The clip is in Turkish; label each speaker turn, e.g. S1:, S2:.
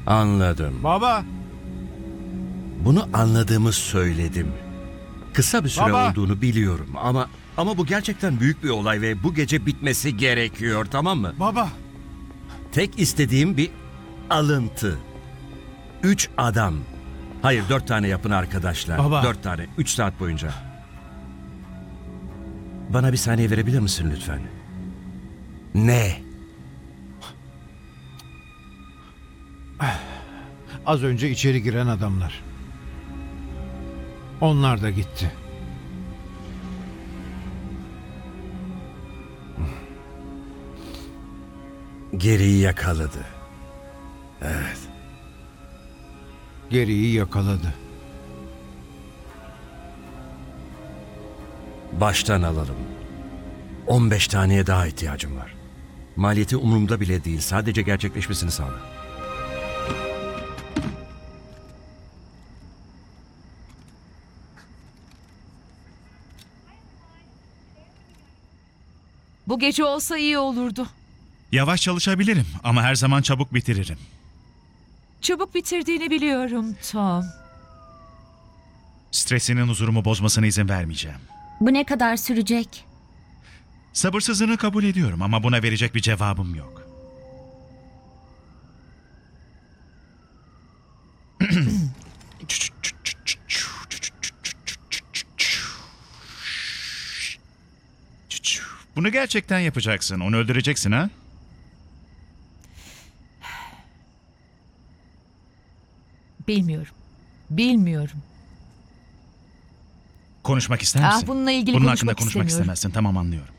S1: Anladım.
S2: Baba!
S1: Bunu anladığımı söyledim. Kısa bir süre
S2: Baba!
S1: olduğunu biliyorum ama bu gerçekten büyük bir olay ve bu gece bitmesi gerekiyor, tamam mı?
S2: Baba!
S1: Tek istediğim bir alıntı. 3 adam. Hayır, 4 tane yapın arkadaşlar.
S2: Baba.
S1: 4 tane. 3 saat boyunca. Bana bir saniye verebilir misin lütfen? Ne?
S2: Az önce içeri giren adamlar. Onlar da gitti.
S1: Geriyi yakaladı. Evet.
S2: Geriyi yakaladı.
S1: Baştan alalım. 15 taneye daha ihtiyacım var. Maliyeti umurumda bile değil. Sadece gerçekleşmesini sağla.
S3: Bu gece olsa iyi olurdu.
S4: Yavaş çalışabilirim ama her zaman çabuk bitiririm.
S3: Çabuk bitirdiğini biliyorum Tom.
S4: Stresinin huzurumu bozmasına izin vermeyeceğim.
S5: Bu ne kadar sürecek?
S4: Sabırsızlığını kabul ediyorum ama buna verecek bir cevabım yok. Bunu gerçekten yapacaksın. Onu öldüreceksin ha?
S3: Bilmiyorum.
S4: Konuşmak ister misin?
S3: Bununla ilgili
S4: Bunun
S3: konuşmak
S4: hakkında konuşmak
S3: istemiyorum.
S4: istemezsin. Tamam, anlıyorum.